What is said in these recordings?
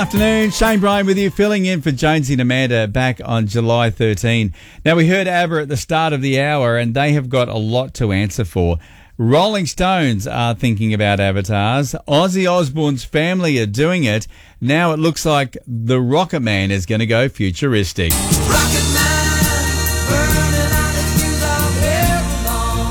Afternoon, Shane Bryan with you, filling in for Jonesy and Amanda back on July 13. Now, we heard ABBA at the start of the hour, and they have got a lot to answer for. Rolling Stones are thinking about avatars. Ozzy Osbourne's family are doing it. Now it looks like the Rocket Man is going to go futuristic. Rocket Man, burning out the fuse all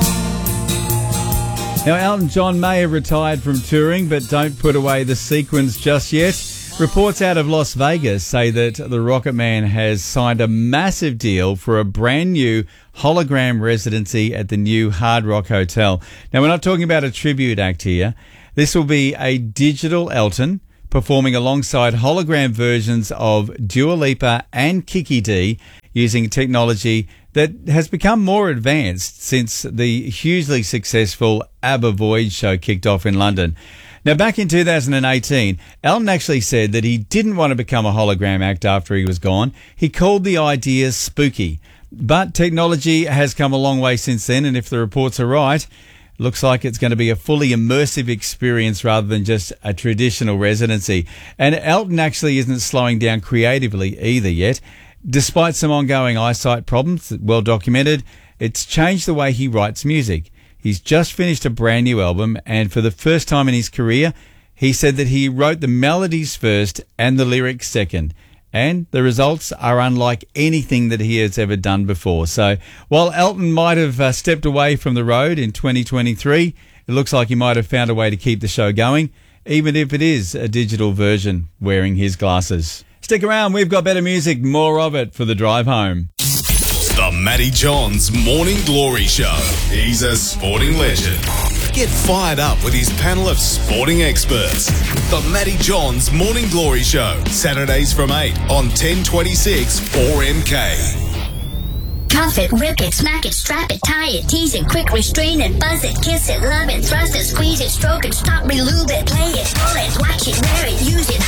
day long. Now, Elton John may have retired from touring, but don't put away the sequins just yet. Reports out of Las Vegas say that the Rocket Man has signed a massive deal for a brand new hologram residency at the new Hard Rock Hotel. Now, we're not talking about a tribute act here. This will be a digital Elton performing alongside hologram versions of Dua Lipa and Kiki D using technology that has become more advanced since the hugely successful ABBA Voyage show kicked off in London. Now, back in 2018, Elton actually said that he didn't want to become a hologram act after he was gone. He called the idea spooky. But technology has come a long way since then, and if the reports are right, it looks like it's going to be a fully immersive experience rather than just a traditional residency. And Elton actually isn't slowing down creatively either yet. Despite some ongoing eyesight problems, well documented, it's changed the way he writes music. He's just finished a brand new album, and for the first time in his career, he said that he wrote the melodies first and the lyrics second. And the results are unlike anything that he has ever done before. So while Elton might have stepped away from the road in 2023, it looks like he might have found a way to keep the show going, even if it is a digital version wearing his glasses. Stick around, we've got better music, more of it for the drive home. The Matty Johns Morning Glory Show. He's a sporting legend. Get fired up with his panel of sporting experts. The Matty Johns Morning Glory Show. Saturdays from 8 on 1026 4MK. Cuff it, rip it, smack it, strap it, tie it, tease it, quick restrain it, buzz it, kiss it, love it, thrust it, squeeze it, stroke it, stop, relube it, play